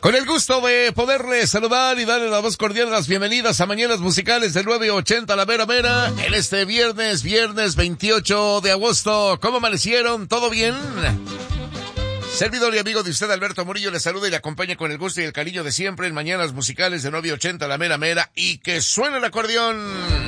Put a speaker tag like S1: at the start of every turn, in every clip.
S1: Con el gusto de poderles saludar y darle la voz cordial, las bienvenidas a Mañanas Musicales del 980 La Mera Mera, en este viernes 28 de agosto. ¿Cómo amanecieron? ¿Todo bien? Servidor y amigo de usted, Alberto Murillo, le saluda y le acompaña con el gusto y el cariño de siempre en Mañanas Musicales de 980 La Mera Mera, y que suene el acordeón.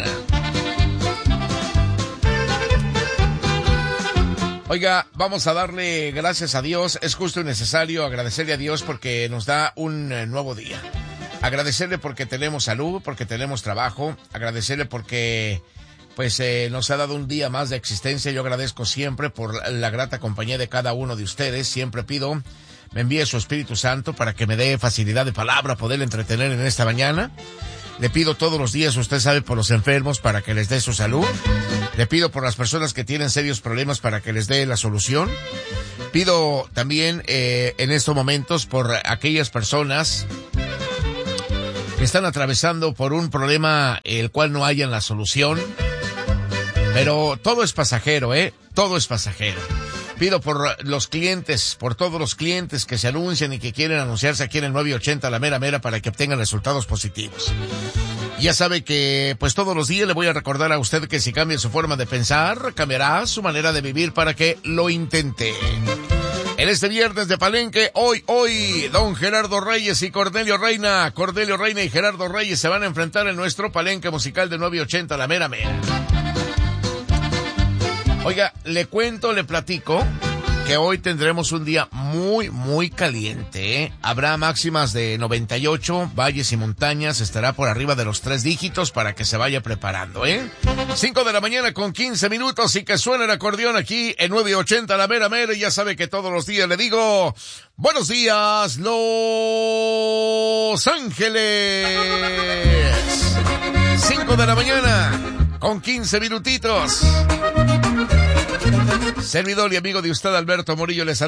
S1: Oiga, vamos a darle gracias a Dios. Es justo y necesario agradecerle a Dios porque nos da un nuevo día. Agradecerle porque tenemos salud, porque tenemos trabajo. Agradecerle porque nos ha dado un día más de existencia. Yo agradezco siempre por la grata compañía de cada uno de ustedes. Siempre pido, me envíe su Espíritu Santo para que me dé facilidad de palabra, poder entretener en esta mañana. Le pido todos los días, usted sabe, por los enfermos para que les dé su salud. Le pido por las personas que tienen serios problemas para que les dé la solución. Pido también en estos momentos por aquellas personas que están atravesando por un problema el cual no hayan la solución. Pero todo es pasajero, todo es pasajero. Pido por los clientes, por todos los clientes que se anuncian y que quieren anunciarse aquí en el 980 La Mera Mera para que obtengan resultados positivos. Ya sabe que todos los días le voy a recordar a usted que si cambia su forma de pensar, cambiará su manera de vivir para que lo intente. En este viernes de Palenque, hoy, don Gerardo Reyes y Cornelio Reina y Gerardo Reyes se van a enfrentar en nuestro Palenque musical de 980 La Mera Mera. Oiga, le platico que hoy tendremos un día muy, muy caliente, Habrá máximas de 98, valles y montañas, estará por arriba de los 3 dígitos para que se vaya preparando, 5 de la mañana con 15 minutos y que suene el acordeón aquí en 980 La Mera Mera. Y ya sabe que todos los días le digo, buenos días, Los Ángeles. 5 de la mañana con 15 minutitos. Servidor y amigo de usted, Alberto Murillo, les saluda.